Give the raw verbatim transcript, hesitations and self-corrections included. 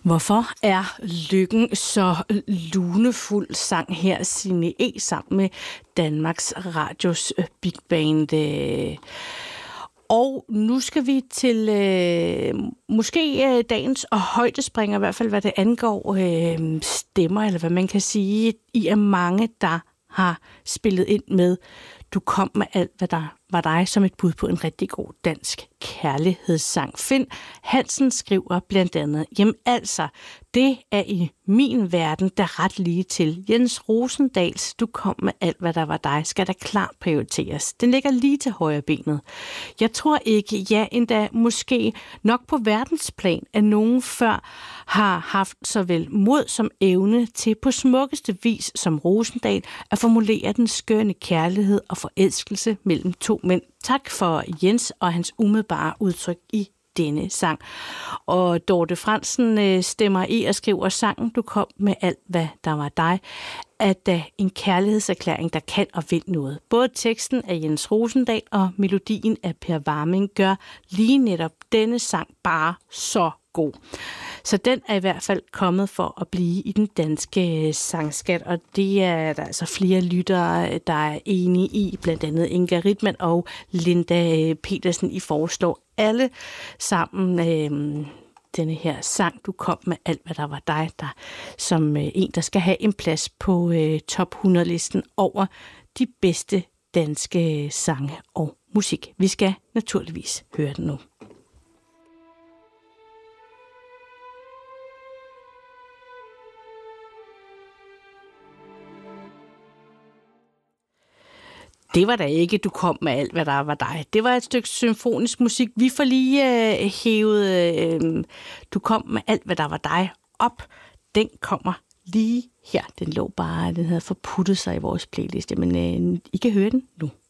Hvorfor er lykken så lunefuld, sang her Signe E. sammen med Danmarks Radios Big Band. Og nu skal vi til øh, måske øh, dagens og højdespringer, i hvert fald hvad det angår øh, stemmer, eller hvad man kan sige. I er mange, der har spillet ind med Du kom med alt, hvad der var dig, som et bud på en rigtig god dansk kærlighedssang. Finn Hansen skriver blandt andet, jamen altså, det er i min verden, der ret lige til. Jens Rosendals Du kom med alt, hvad der var dig, skal der klart prioriteres. Den ligger lige til højre benet. Jeg tror ikke, ja endda måske nok på verdensplan, at nogen før har haft såvel mod som evne til på smukkeste vis som Rosendal at formulere den skønne kærlighed og forelskelse mellem to mænd. Tak for Jens og hans umiddelbare udtryk i denne sang. Og Dorte Fransen øh, stemmer i og skriver sangen Du kom med alt, hvad der var dig, at der en kærlighedserklæring, der kan og vil noget. Både teksten af Jens Rosendal og melodien af Per Warming gør lige netop denne sang bare så god. Så den er i hvert fald kommet for at blive i den danske sangskat, og det er der altså flere lyttere, der er enige i, blandt andet Inga Ritman og Linda Petersen. I foreslår alle sammen øh, denne her sang, Du kom med alt, hvad der var dig, der som øh, en, der skal have en plads på øh, top hundrede-listen over de bedste danske sange og musik. Vi skal naturligvis høre den nu. Det var da ikke, Du kom med alt, hvad der var dig. Det var et stykke symfonisk musik. Vi får lige øh, hævet øh, Du kom med alt, hvad der var dig op. Den kommer lige her. Den lå bare, den havde forputtet sig i vores playlist. Men øh, I kan høre den nu.